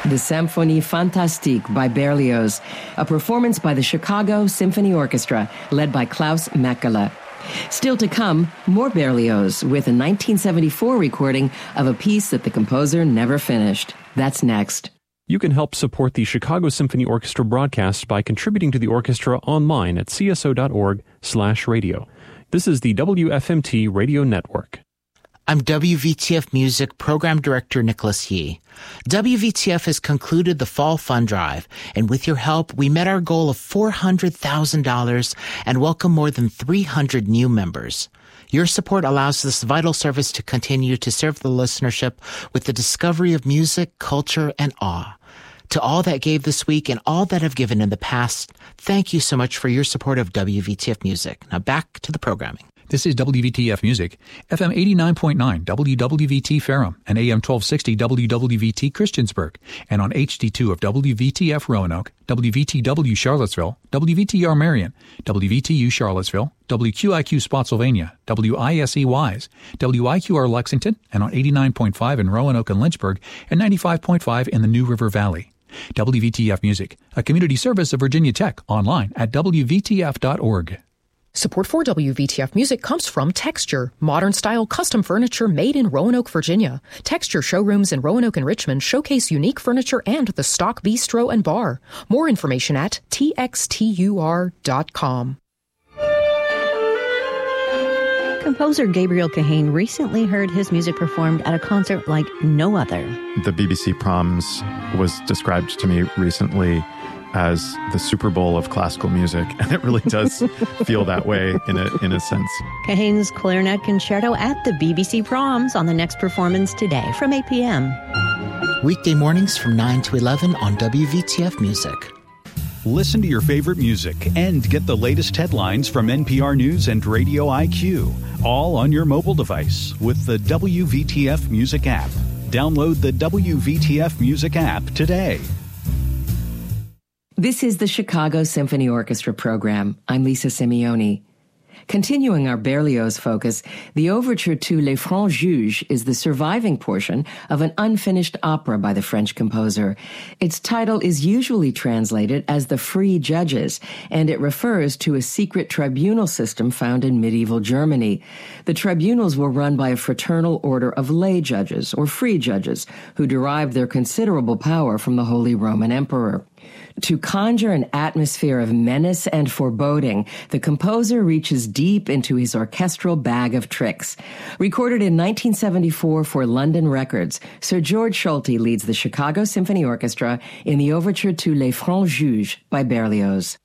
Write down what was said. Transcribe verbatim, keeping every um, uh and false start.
The Symphonie Fantastique by Berlioz, a performance by the Chicago Symphony Orchestra, led by Klaus Mekele. Still to come, more Berlioz with a nineteen seventy-four recording of a piece that the composer never finished. That's next. You can help support the Chicago Symphony Orchestra broadcast by contributing to the orchestra online at c s o dot org slash radio. This is the W F M T Radio Network. I'm W V T F Music Program Director Nicholas Yee. W V T F has concluded the Fall Fund Drive, and with your help, we met our goal of four hundred thousand dollars and welcome more than three hundred new members. Your support allows this vital service to continue to serve the listenership with the discovery of music, culture, and awe. To all that gave this week and all that have given in the past, thank you so much for your support of W V T F Music. Now back to the programming. This is W V T F Music, F M eighty-nine point nine W W V T Ferrum and A M twelve sixty W W V T Christiansburg, and on H D two of W V T F Roanoke, W V T W Charlottesville, W V T R Marion, W V T U Charlottesville, W Q I Q Spotsylvania, W I S E Wise, W I Q R Lexington, and on eighty-nine point five in Roanoke and Lynchburg, and ninety-five point five in the New River Valley. W V T F Music, a community service of Virginia Tech, online at W V T F dot org. Support for W V T F Music comes from Texture, modern-style custom furniture made in Roanoke, Virginia. Texture showrooms in Roanoke and Richmond showcase unique furniture and the stock bistro and bar. More information at T X T U R dot com. Composer Gabriel Kahane recently heard his music performed at a concert like no other. The B B C Proms was described to me recently as the Super Bowl of classical music, and it really does feel that way in a in a sense. Kahane's clarinet concerto at the B B C Proms on the next performance today from eight p.m. Weekday mornings from nine to eleven on W V T F Music. Listen to your favorite music and get the latest headlines from N P R News and Radio I Q, all on your mobile device with the W V T F Music app. Download the W V T F Music app today. This is the Chicago Symphony Orchestra program. I'm Lisa Simeoni. Continuing our Berlioz focus, the overture to Les Francs Juges is the surviving portion of an unfinished opera by the French composer. Its title is usually translated as The Free Judges, and it refers to a secret tribunal system found in medieval Germany. The tribunals were run by a fraternal order of lay judges, or free judges, who derived their considerable power from the Holy Roman Emperor. To conjure an atmosphere of menace and foreboding, the composer reaches deep into his orchestral bag of tricks. Recorded in nineteen seventy-four for London Records, Sir George Solti leads the Chicago Symphony Orchestra in the overture to Les Francs Juges by Berlioz.